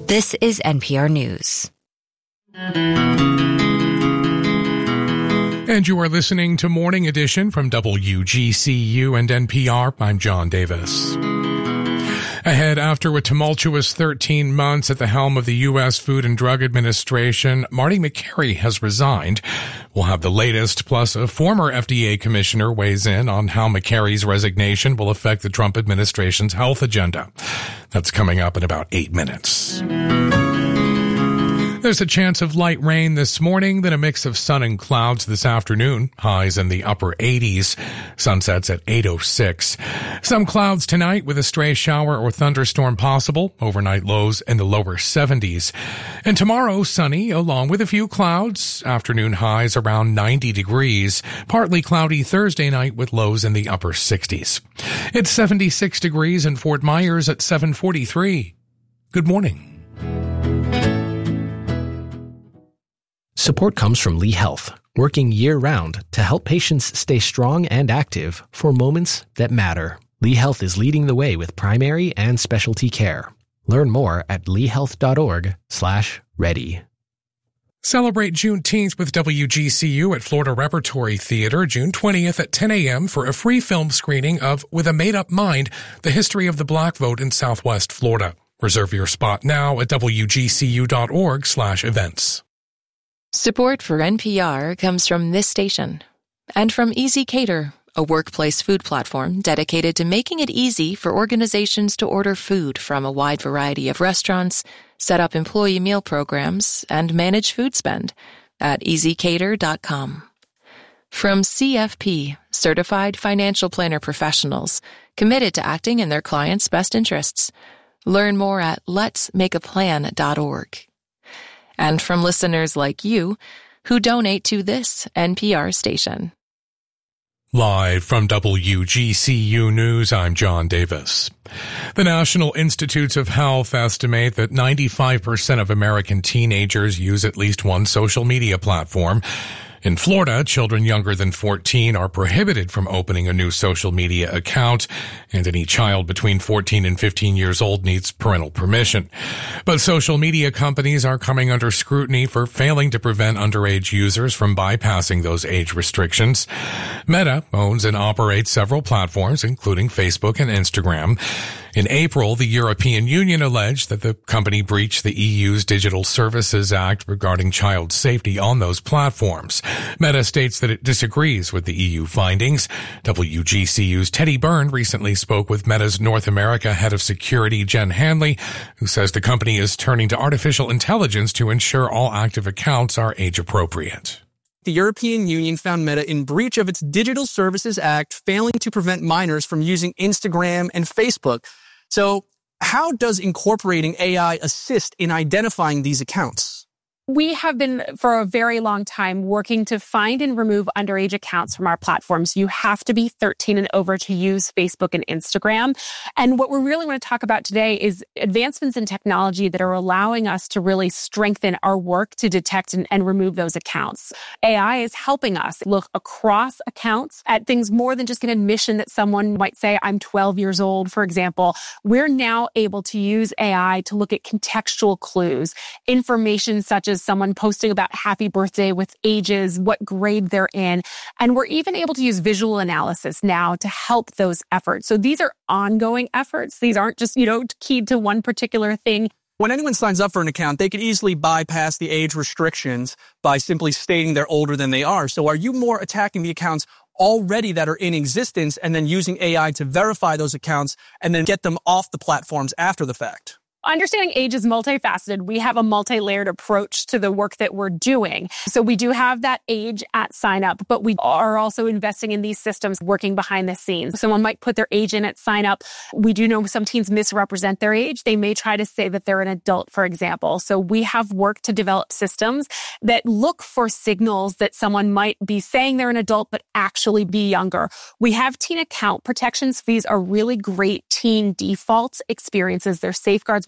This is NPR News. And you are listening to Morning Edition from WGCU and NPR. I'm John Davis. Ahead, after a tumultuous 13 months at the helm of the U.S. Food and Drug Administration, Marty Makary has resigned. We'll have the latest, plus a former FDA commissioner weighs in on how Makary's resignation will affect the Trump administration's health agenda. That's coming up in about 8 minutes. There's a chance of light rain this morning, then a mix of sun and clouds this afternoon. Highs in the upper 80s. Sunsets at 8:06. Some clouds tonight with a stray shower or thunderstorm possible. Overnight lows in the lower 70s. And tomorrow, sunny along with a few clouds. Afternoon highs around 90 degrees. Partly cloudy Thursday night with lows in the upper 60s. It's 76 degrees in Fort Myers at 7:43. Good morning. Support comes from Lee Health, working year-round to help patients stay strong and active for moments that matter. Lee Health is leading the way with primary and specialty care. Learn more at leehealth.org/ready. Celebrate Juneteenth with WGCU at Florida Repertory Theater June 20th at 10 a.m. for a free film screening of With a Made-Up Mind, The History of the Black Vote in Southwest Florida. Reserve your spot now at wgcu.org/events. Support for NPR comes from this station and from Easy Cater, a workplace food platform dedicated to making it easy for organizations to order food from a wide variety of restaurants, set up employee meal programs, and manage food spend at easycater.com. From CFP, Certified Financial Planner Professionals, committed to acting in their clients' best interests. Learn more at letsmakeaplan.org. And from listeners like you who donate to this NPR station. Live from WGCU News, I'm John Davis. The National Institutes of Health estimate that 95% of American teenagers use at least one social media platform. In Florida, children younger than 14 are prohibited from opening a new social media account, and any child between 14 and 15 years old needs parental permission. But social media companies are coming under scrutiny for failing to prevent underage users from bypassing those age restrictions. Meta owns and operates several platforms, including Facebook and Instagram. In April, the European Union alleged that the company breached the EU's Digital Services Act regarding child safety on those platforms. Meta states that it disagrees with the EU findings. WGCU's Teddy Byrne recently spoke with Meta's North America head of security, Jen Hanley, who says the company is turning to artificial intelligence to ensure all active accounts are age appropriate. The European Union found Meta in breach of its Digital Services Act, failing to prevent minors from using Instagram and Facebook. So how does incorporating AI assist in identifying these accounts? We have been, for a very long time, working to find and remove underage accounts from our platforms. You have to be 13 and over to use Facebook and Instagram. And what we really want to talk about today is advancements in technology that are allowing us to really strengthen our work to detect and remove those accounts. AI is helping us look across accounts at things more than just an admission that someone might say, I'm 12 years old, for example. We're now able to use AI to look at contextual clues, information such as someone posting about happy birthday with ages, what grade they're in. And we're even able to use visual analysis now to help those efforts. So these are ongoing efforts. These aren't just, keyed to one particular thing. When anyone signs up for an account, they could easily bypass the age restrictions by simply stating they're older than they are. So are you more attacking the accounts already that are in existence and then using AI to verify those accounts and then get them off the platforms after the fact? Understanding age is multifaceted. We have a multi-layered approach to the work that we're doing. So we do have that age at sign up, but we are also investing in these systems working behind the scenes. Someone might put their age in at sign up. We do know some teens misrepresent their age. They may try to say that they're an adult, for example. So we have worked to develop systems that look for signals that someone might be saying they're an adult, but actually be younger. We have teen account protections. These are really great teen default experiences. They're safeguards we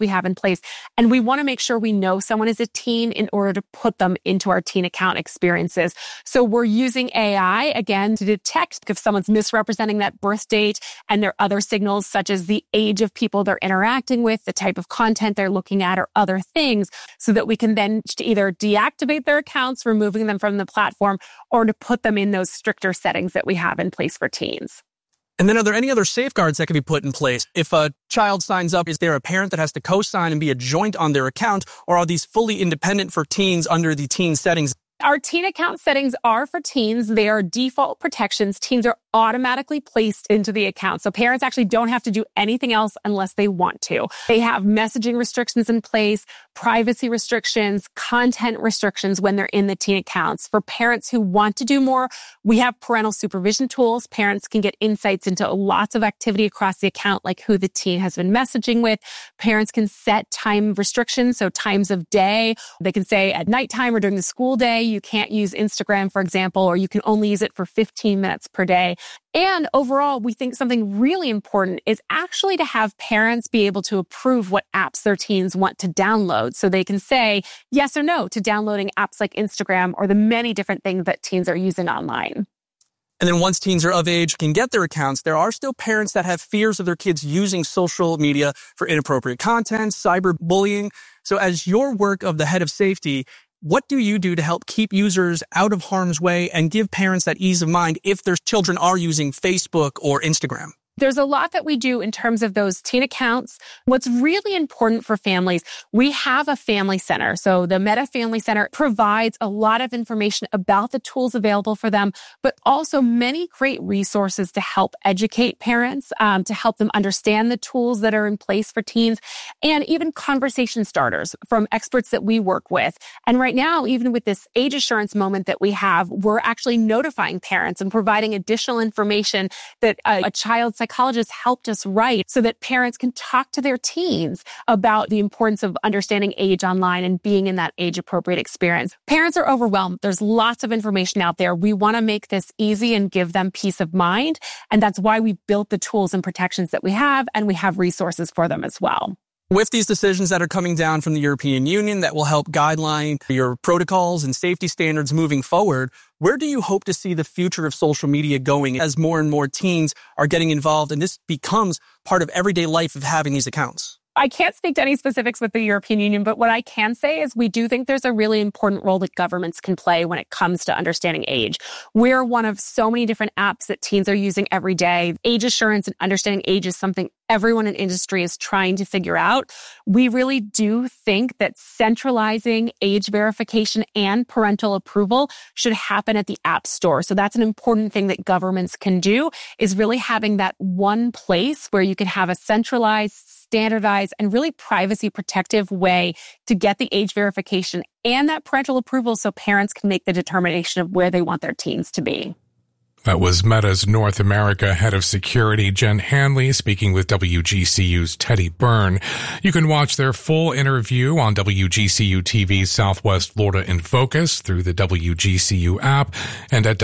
have in place. And we want to make sure we know someone is a teen in order to put them into our teen account experiences. So we're using AI, again, to detect if someone's misrepresenting that birth date, and there are other signals such as the age of people they're interacting with, the type of content they're looking at, or other things, so that we can then either deactivate their accounts, removing them from the platform, or to put them in those stricter settings that we have in place for teens. And then are there any other safeguards that can be put in place? If a child signs up, is there a parent that has to co-sign and be a joint on their account, or are these fully independent for teens under the teen settings? Our teen account settings are for teens. They are default protections. Teens are automatically placed into the account. So parents actually don't have to do anything else unless they want to. They have messaging restrictions in place, privacy restrictions, content restrictions when they're in the teen accounts. For parents who want to do more, we have parental supervision tools. Parents can get insights into lots of activity across the account, like who the teen has been messaging with. Parents can set time restrictions, so times of day. They can say at nighttime or during the school day, you can't use Instagram, for example, or you can only use it for 15 minutes per day. And overall, we think something really important is actually to have parents be able to approve what apps their teens want to download. So they can say yes or no to downloading apps like Instagram or the many different things that teens are using online. And then once teens are of age, can get their accounts, there are still parents that have fears of their kids using social media for inappropriate content, cyberbullying. So as your work of the head of safety, what do you do to help keep users out of harm's way and give parents that ease of mind if their children are using Facebook or Instagram? There's a lot that we do in terms of those teen accounts. What's really important for families, we have a family center. So the Meta Family Center provides a lot of information about the tools available for them, but also many great resources to help educate parents, to help them understand the tools that are in place for teens, and even conversation starters from experts that we work with. And right now, even with this age assurance moment that we have, we're actually notifying parents and providing additional information that a child psychologist helped us write so that parents can talk to their teens about the importance of understanding age online and being in that age-appropriate experience. Parents are overwhelmed. There's lots of information out there. We want to make this easy and give them peace of mind. And that's why we built the tools and protections that we have, and we have resources for them as well. With these decisions that are coming down from the European Union that will help guideline your protocols and safety standards moving forward, where do you hope to see the future of social media going as more and more teens are getting involved and this becomes part of everyday life of having these accounts? I can't speak to any specifics with the European Union, but what I can say is we do think there's a really important role that governments can play when it comes to understanding age. We're one of so many different apps that teens are using every day. Age assurance and understanding age is something everyone in industry is trying to figure out. We really do think that centralizing age verification and parental approval should happen at the App Store. So that's an important thing that governments can do, is really having that one place where you can have a centralized, standardized, and really privacy protective way to get the age verification and that parental approval so parents can make the determination of where they want their teens to be. That was Meta's North America Head of Security, Jen Hanley, speaking with WGCU's Teddy Byrne. You can watch their full interview on WGCU TV's Southwest Florida in Focus through the WGCU app and at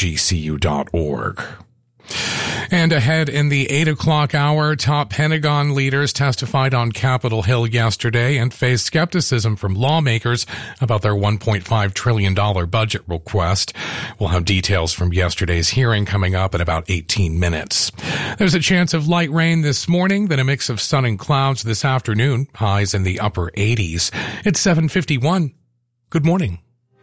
WGCU.org. And ahead in the 8 o'clock hour, top Pentagon leaders testified on Capitol Hill yesterday and faced skepticism from lawmakers about their $1.5 trillion budget request. We'll have details from yesterday's hearing coming up in about 18 minutes. There's a chance of light rain this morning, then a mix of sun and clouds this afternoon, highs in the upper 80s. It's 7:51. Good morning.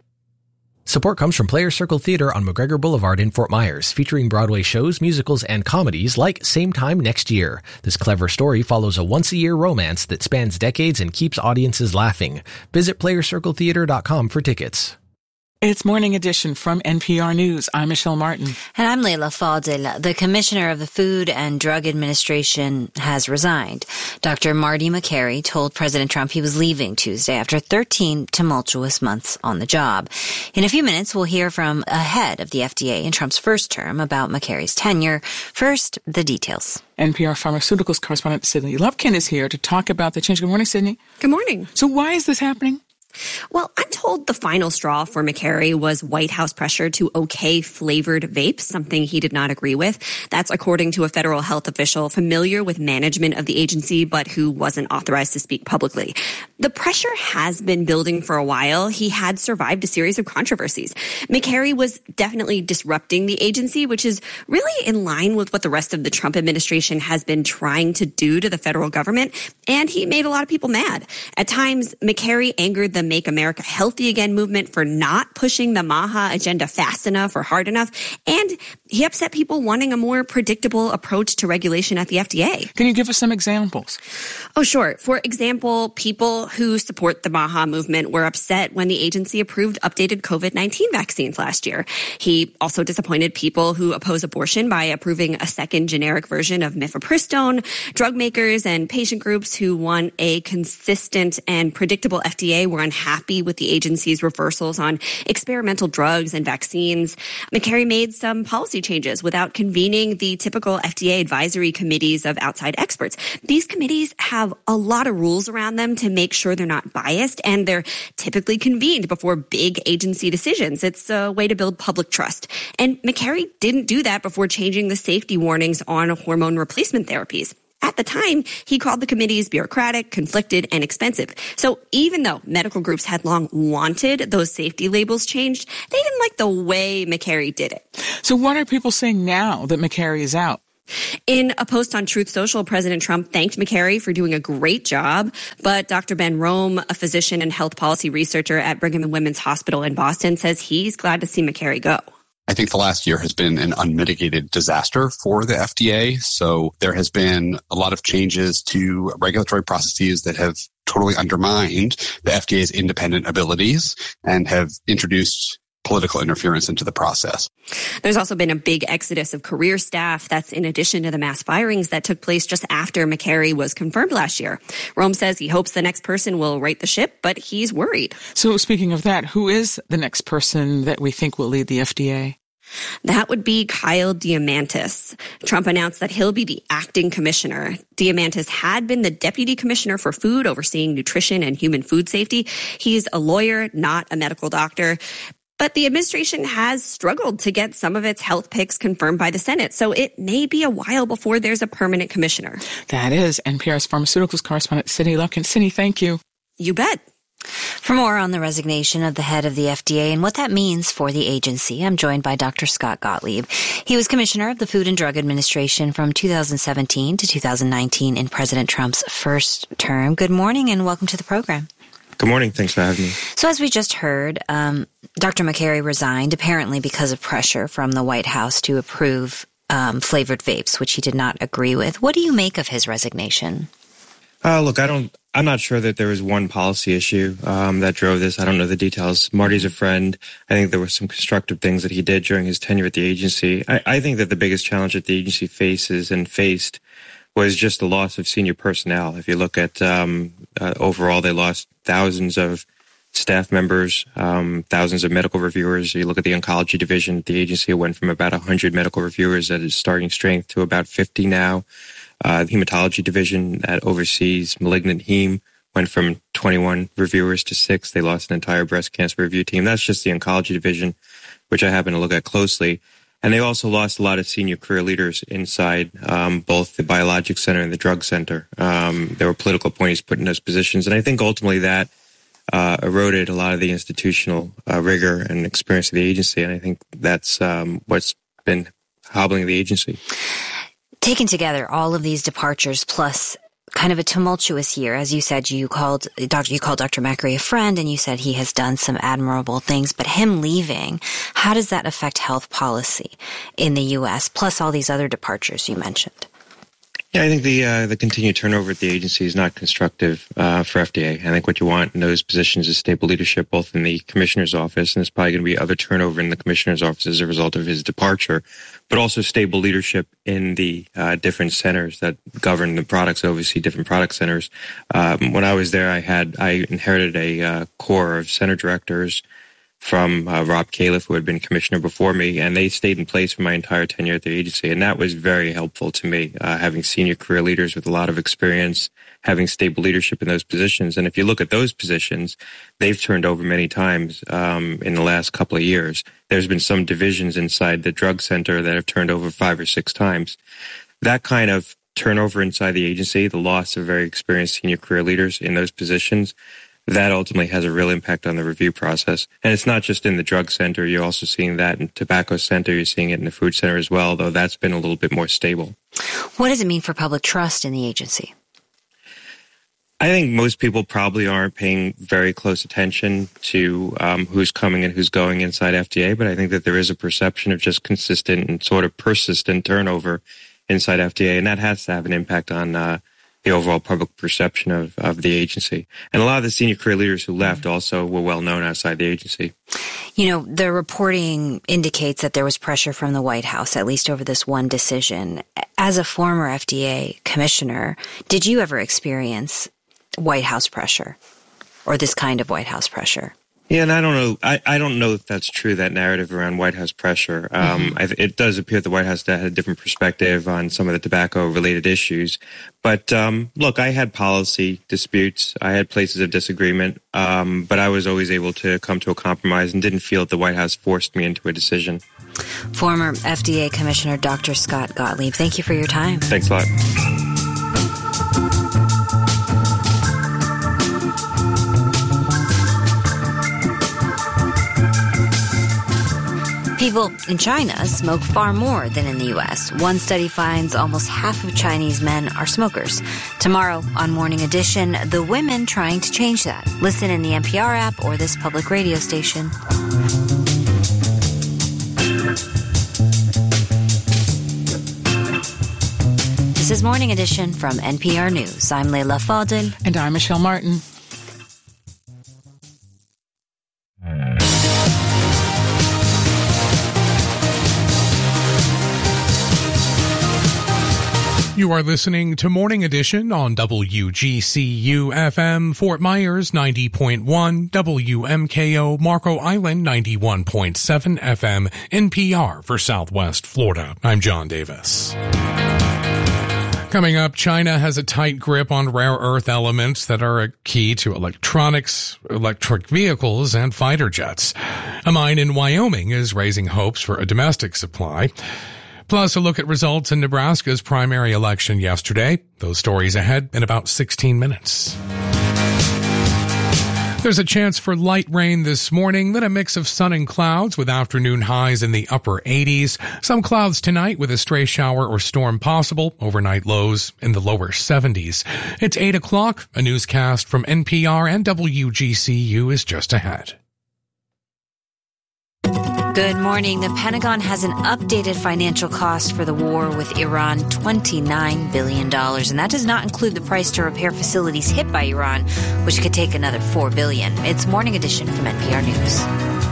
Support comes from Players Circle Theater on McGregor Boulevard in Fort Myers, featuring Broadway shows, musicals, and comedies like Same Time Next Year. This clever story follows a once-a-year romance that spans decades and keeps audiences laughing. Visit PlayersCircleTheater.com for tickets. It's Morning Edition from NPR News. I'm Michelle Martin. And I'm Leila Fadel. The commissioner of the Food and Drug Administration has resigned. Dr. Marty Makary told President Trump he was leaving Tuesday after 13 tumultuous months on the job. In a few minutes, we'll hear from a head of the FDA in Trump's first term about Makary's tenure. First, the details. NPR Pharmaceuticals correspondent Sydney Lupkin is here to talk about the change. Good morning, Sydney. Good morning. So why is this happening? Well, I'm told the final straw for McCary was White House pressure to okay flavored vapes, something he did not agree with. That's according to a federal health official familiar with management of the agency, but who wasn't authorized to speak publicly. The pressure has been building for a while. He had survived a series of controversies. McCary was definitely disrupting the agency, which is really in line with what the rest of the Trump administration has been trying to do to the federal government. And he made a lot of people mad. At times, McCary angered the Make America Healthy Again movement for not pushing the MAHA agenda fast enough or hard enough. And he upset people wanting a more predictable approach to regulation at the FDA. Can you give us some examples? Oh, sure. For example, people who support the MAHA movement were upset when the agency approved updated COVID-19 vaccines last year. He also disappointed people who oppose abortion by approving a second generic version of mifepristone. Drug makers and patient groups who want a consistent and predictable FDA were unhappy with the agency's reversals on experimental drugs and vaccines. McCary made some policy changes without convening the typical FDA advisory committees of outside experts. These committees have a lot of rules around them to make sure they're not biased, and they're typically convened before big agency decisions. It's a way to build public trust. And McCary didn't do that before changing the safety warnings on hormone replacement therapies. At the time, he called the committees bureaucratic, conflicted, and expensive. So even though medical groups had long wanted those safety labels changed, they didn't like the way McCary did it. So what are people saying now that McCary is out? In a post on Truth Social, President Trump thanked McCary for doing a great job, but Dr. Ben Rome, a physician and health policy researcher at Brigham and Women's Hospital in Boston, says he's glad to see McCary go. I think the last year has been an unmitigated disaster for the FDA. So there has been a lot of changes to regulatory processes that have totally undermined the FDA's independent abilities and have introduced political interference into the process. There's also been a big exodus of career staff. That's in addition to the mass firings that took place just after McCary was confirmed last year. Rome says he hopes the next person will right the ship, but he's worried. So speaking of that, who is the next person that we think will lead the FDA? That would be Kyle Diamandis. Trump announced that he'll be the acting commissioner. Diamandis had been the deputy commissioner for food, overseeing nutrition and human food safety. He's a lawyer, not a medical doctor. But the administration has struggled to get some of its health picks confirmed by the Senate, so it may be a while before there's a permanent commissioner. That is NPR's pharmaceuticals correspondent, Sydney Lupkin. Sydney, thank you. You bet. For more on the resignation of the head of the FDA and what that means for the agency, I'm joined by Dr. Scott Gottlieb. He was commissioner of the Food and Drug Administration from 2017 to 2019 in President Trump's first term. Good morning and welcome to the program. Good morning. Thanks for having me. So as we just heard, Dr. McCary resigned apparently because of pressure from the White House to approve flavored vapes, which he did not agree with. What do you make of his resignation? Look, I'm not sure that there was one policy issue that drove this. I don't know the details. Marty's a friend. I think there were some constructive things that he did during his tenure at the agency. I think that the biggest challenge that the agency faces and faced was just the loss of senior personnel. If you look at overall, they lost thousands of staff members, thousands of medical reviewers. You look at the oncology division at the agency, it went from about 100 medical reviewers at its starting strength to about 50 now. The hematology division that oversees malignant heme went from 21 reviewers to 6. They lost an entire breast cancer review team. That's just the oncology division, which I happen to look at closely. And they also lost a lot of senior career leaders inside both the Biologics Center and the Drug Center. There were political appointees put in those positions. And I think ultimately that eroded a lot of the institutional rigor and experience of the agency. And I think that's what's been hobbling the agency. Taken together, all of these departures plus kind of a tumultuous year. As you said, you called Dr. McCary a friend, and you said he has done some admirable things. But him leaving, how does that affect health policy in the U.S., plus all these other departures you mentioned? Yeah, I think the continued turnover at the agency is not constructive for FDA. I think what you want in those positions is stable leadership, both in the commissioner's office, and there's probably going to be other turnover in the commissioner's office as a result of his departure, but also stable leadership in the different centers that govern the products, oversee different product centers. When I was there, I inherited a core of center directors from Rob Califf, who had been commissioner before me, and they stayed in place for my entire tenure at the agency. And that was very helpful to me, having senior career leaders with a lot of experience, having stable leadership in those positions. And if you look at those positions, they've turned over many times in the last couple of years. There's been some divisions inside the drug center that have turned over 5 or 6 times. That kind of turnover inside the agency, the loss of very experienced senior career leaders in those positions, that ultimately has a real impact on the review process. And it's not just in the drug center. You're also seeing that in tobacco center. You're seeing it in the food center as well, though that's been a little bit more stable. What does it mean for public trust in the agency? I think most people probably aren't paying very close attention to who's coming and who's going inside FDA, but I think that there is a perception of just consistent and sort of persistent turnover inside FDA, and that has to have an impact on the overall public perception of the agency. And a lot of the senior career leaders who left also were well known outside the agency. You know, the reporting indicates that there was pressure from the White House, at least over this one decision. As a former FDA commissioner, did you ever experience White House pressure or this kind of White House pressure? Yeah, and I don't know. I don't know if that's true, that narrative around White House pressure. It does appear that the White House had a different perspective on some of the tobacco-related issues. But look, I had policy disputes. I had places of disagreement. But I was always able to come to a compromise and didn't feel that the White House forced me into a decision. Former FDA Commissioner Dr. Scott Gottlieb, thank you for your time. Thanks a lot. People in China smoke far more than in the U.S. One study finds almost half of Chinese men are smokers. Tomorrow on Morning Edition, the women trying to change that. Listen in the NPR app or this public radio station. This is Morning Edition from NPR News. I'm Leila Fadel. And I'm Michelle Martin. You are listening to Morning Edition on WGCU-FM, Fort Myers 90.1, WMKO, Marco Island 91.7 FM, NPR for Southwest Florida. I'm John Davis. Coming up, China has a tight grip on rare earth elements that are a key to electronics, electric vehicles, and fighter jets. A mine in Wyoming is raising hopes for a domestic supply. Plus, a look at results in Nebraska's primary election yesterday. Those stories ahead in about 16 minutes. There's a chance for light rain this morning, then a mix of sun and clouds with afternoon highs in the upper 80s. Some clouds tonight with a stray shower or storm possible. Overnight lows in the lower 70s. It's 8 o'clock. A newscast from NPR and WGCU is just ahead. Good morning. The Pentagon has an updated financial cost for the war with Iran, $29 billion. And that does not include the price to repair facilities hit by Iran, which could take another $4 billion. It's Morning Edition from NPR News.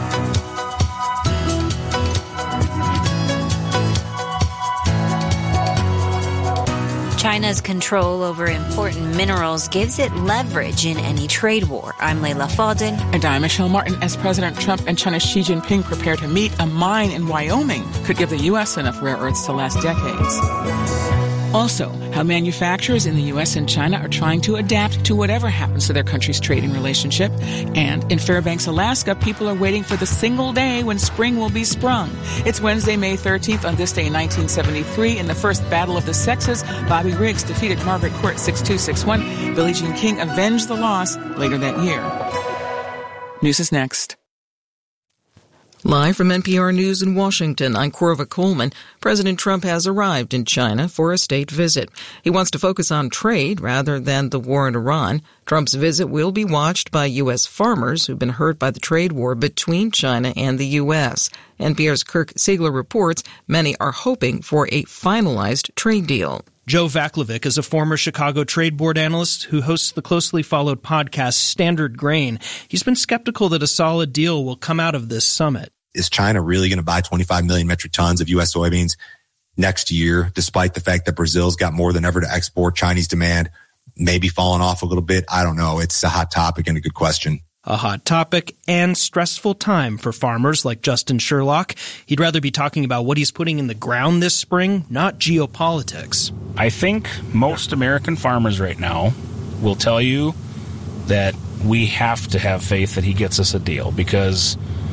China's control over important minerals gives it leverage in any trade war. I'm Leila Fadel. And I'm Michelle Martin. As President Trump and China's Xi Jinping prepare to meet, a mine in Wyoming could give the U.S. enough rare earths to last decades. Also, how manufacturers in the U.S. and China are trying to adapt to whatever happens to their country's trading relationship. And in Fairbanks, Alaska, people are waiting for the single day when spring will be sprung. It's Wednesday, May 13th. On this day in 1973, in the first Battle of the Sexes, Bobby Riggs defeated Margaret Court 6-2, 6-1. Billie Jean King avenged the loss later that year. News is next. Live from NPR News in Washington, I'm Corva Coleman. President Trump has arrived in China for a state visit. He wants to focus on trade rather than the war in Iran. Trump's visit will be watched by U.S. farmers who've been hurt by the trade war between China and the U.S. NPR's Kirk Siegler reports many are hoping for a finalized trade deal. Joe Vaclavic is a former Chicago Trade Board analyst who hosts the closely followed podcast Standard Grain. He's been skeptical that a solid deal will come out of this summit. Is China really going to buy 25 million metric tons of U.S. soybeans next year, despite the fact that Brazil's got more than ever to export? Chinese demand maybe falling off a little bit. I don't know. It's a hot topic and a good question. A hot topic and stressful time for farmers like Justin Sherlock. He'd rather be talking about what he's putting in the ground this spring, not geopolitics. I think most American farmers right now will tell you that we have to have faith that he gets us a deal, because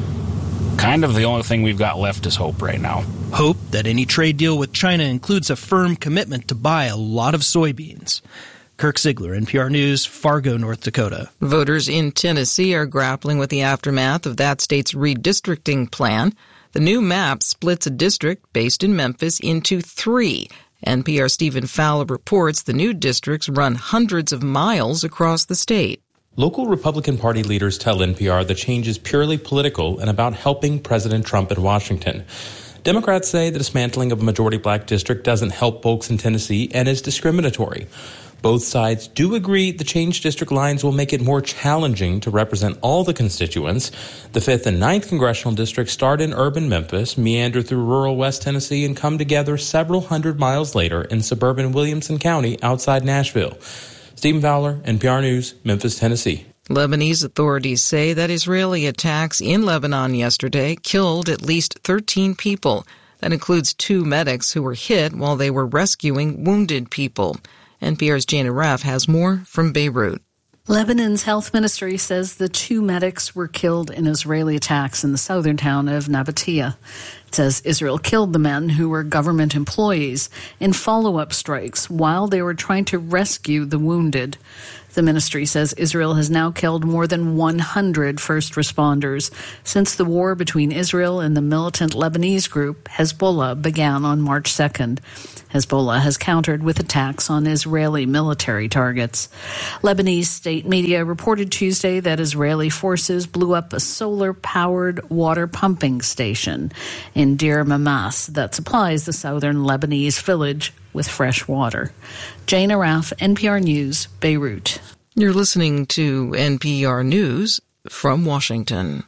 kind of the only thing we've got left is hope right now. Hope that any trade deal with China includes a firm commitment to buy a lot of soybeans. Kirk Ziegler, NPR News, Fargo, North Dakota. Voters in Tennessee are grappling with the aftermath of that state's redistricting plan. The new map splits a district based in Memphis into 3. NPR's Stephen Fowler reports the new districts run hundreds of miles across the state. Local Republican Party leaders tell NPR the change is purely political and about helping President Trump in Washington. Democrats say the dismantling of a majority black district doesn't help folks in Tennessee and is discriminatory. Both sides do agree the changed district lines will make it more challenging to represent all the constituents. The 5th and 9th congressional districts start in urban Memphis, meander through rural West Tennessee, and come together several hundred miles later in suburban Williamson County outside Nashville. Stephen Fowler, NPR News, Memphis, Tennessee. Lebanese authorities say that Israeli attacks in Lebanon yesterday killed at least 13 people. That includes 2 medics who were hit while they were rescuing wounded people. NPR's Jana Raff has more from Beirut. Lebanon's health ministry says the 2 medics were killed in Israeli attacks in the southern town of Nabatea. It says Israel killed the men, who were government employees, in follow-up strikes while they were trying to rescue the wounded. The ministry says Israel has now killed more than 100 first responders since the war between Israel and the militant Lebanese group Hezbollah began on March 2nd. Hezbollah has countered with attacks on Israeli military targets. Lebanese state media reported Tuesday that Israeli forces blew up a solar-powered water pumping station in Deir Mamas that supplies the southern Lebanese village with fresh water. Jana Raff, NPR News, Beirut. You're listening to NPR News from Washington.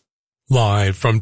Live from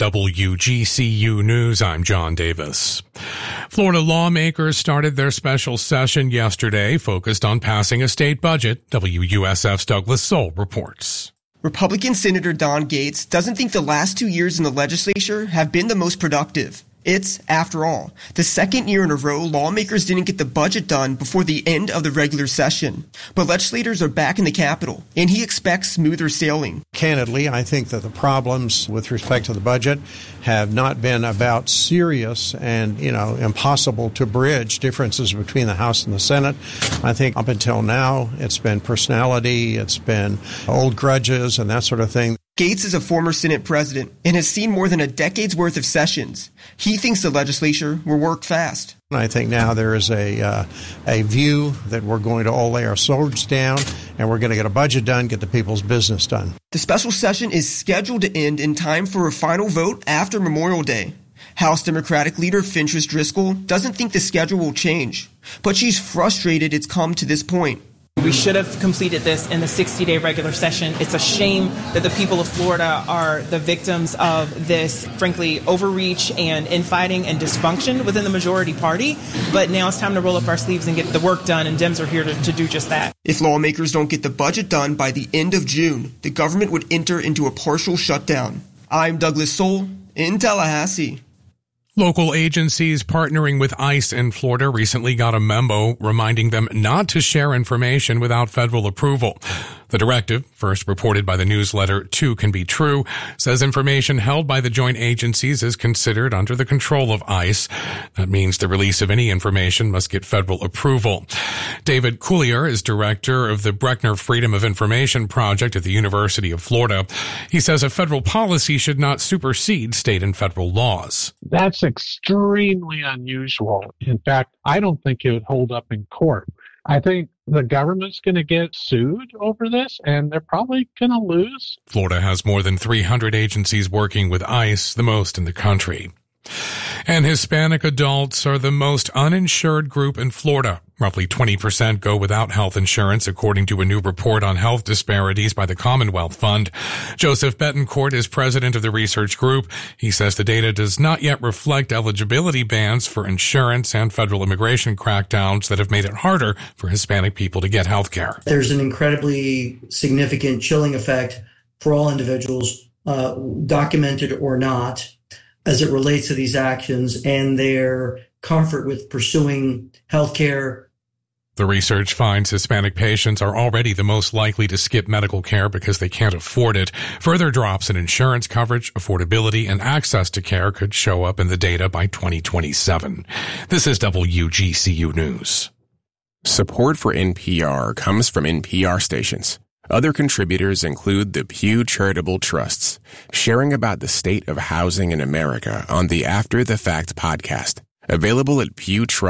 WGCU News, I'm John Davis. Florida lawmakers started their special session yesterday, focused on passing a state budget. WUSF's Douglas Soul reports. Republican Senator Don Gates doesn't think the last 2 years in the legislature have been the most productive. It's, after all, the second year in a row lawmakers didn't get the budget done before the end of the regular session. But legislators are back in the Capitol, and he expects smoother sailing. Candidly, I think that the problems with respect to the budget have not been about serious and, impossible to bridge differences between the House and the Senate. I think up until now, it's been personality, it's been old grudges and that sort of thing. Gates is a former Senate president and has seen more than a decade's worth of sessions. He thinks the legislature will work fast. I think now there is a view that we're going to all lay our swords down and we're going to get a budget done, get the people's business done. The special session is scheduled to end in time for a final vote after Memorial Day. House Democratic leader Fentrice Driscoll doesn't think the schedule will change, but she's frustrated it's come to this point. We should have completed this in the 60-day regular session. It's a shame that the people of Florida are the victims of this, frankly, overreach and infighting and dysfunction within the majority party. But now it's time to roll up our sleeves and get the work done, and Dems are here to do just that. If lawmakers don't get the budget done by the end of June, the government would enter into a partial shutdown. I'm Douglas Soul in Tallahassee. Local agencies partnering with ICE in Florida recently got a memo reminding them not to share information without federal approval. The directive, first reported by the newsletter Two Can Be True, says information held by the joint agencies is considered under the control of ICE. That means the release of any information must get federal approval. David Coulier is director of the Breckner Freedom of Information Project at the University of Florida. He says a federal policy should not supersede state and federal laws. That's extremely unusual. In fact, I don't think it would hold up in court. I think the government's going to get sued over this, and they're probably going to lose. Florida has more than 300 agencies working with ICE, the most in the country. And Hispanic adults are the most uninsured group in Florida. Roughly 20% go without health insurance, according to a new report on health disparities by the Commonwealth Fund. Joseph Betancourt is president of the research group. He says the data does not yet reflect eligibility bans for insurance and federal immigration crackdowns that have made it harder for Hispanic people to get health care. There's an incredibly significant chilling effect for all individuals, documented or not, as it relates to these actions and their comfort with pursuing health care. The research finds Hispanic patients are already the most likely to skip medical care because they can't afford it. Further drops in insurance coverage, affordability, and access to care could show up in the data by 2027. This is WGCU News. Support for NPR comes from NPR stations. Other contributors include the Pew Charitable Trusts, sharing about the state of housing in America on the After the Fact podcast. Available at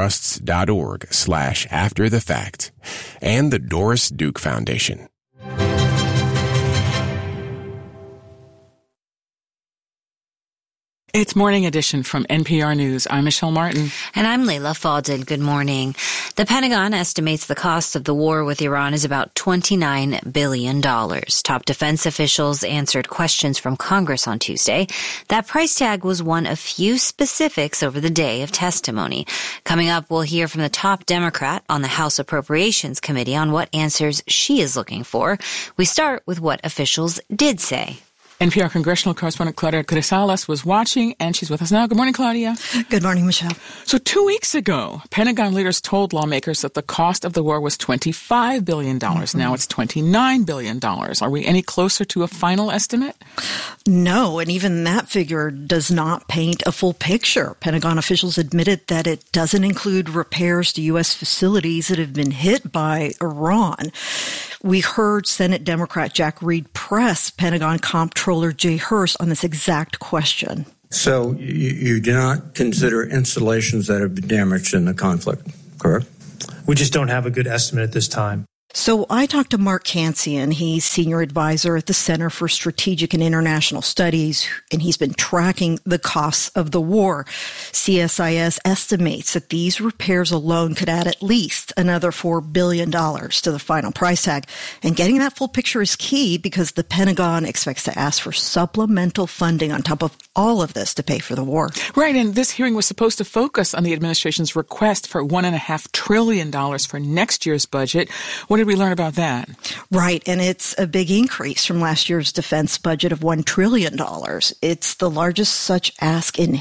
pewtrusts.org/afterthefact, and the Doris Duke Foundation. It's Morning Edition from NPR News. I'm Michelle Martin. And I'm Leila Fadel. Good morning. The Pentagon estimates the cost of the war with Iran is about $29 billion. Top defense officials answered questions from Congress on Tuesday. That price tag was one of few specifics over the day of testimony. Coming up, we'll hear from the top Democrat on the House Appropriations Committee on what answers she is looking for. We start with what officials did say. NPR congressional correspondent Claudia Grisales was watching, and she's with us now. Good morning, Claudia. Good morning, Michelle. So 2 weeks ago, Pentagon leaders told lawmakers that the cost of the war was $25 billion. Mm-hmm. Now it's $29 billion. Are we any closer to a final estimate? No, and even that figure does not paint a full picture. Pentagon officials admitted that it doesn't include repairs to U.S. facilities that have been hit by Iran. We heard Senate Democrat Jack Reed press Pentagon Comptroller Jay Hurst on this exact question. So you do not consider installations that have been damaged in the conflict, correct? We just don't have a good estimate at this time. So I talked to Mark Cancian. He's senior advisor at the Center for Strategic and International Studies, and he's been tracking the costs of the war. CSIS estimates that these repairs alone could add at least another $4 billion to the final price tag. And getting that full picture is key because the Pentagon expects to ask for supplemental funding on top of all of this to pay for the war. Right, and this hearing was supposed to focus on the administration's request for $1.5 trillion for next year's budget. What did we learn about that? Right, and it's a big increase from last year's defense budget of $1 trillion. It's the largest such ask in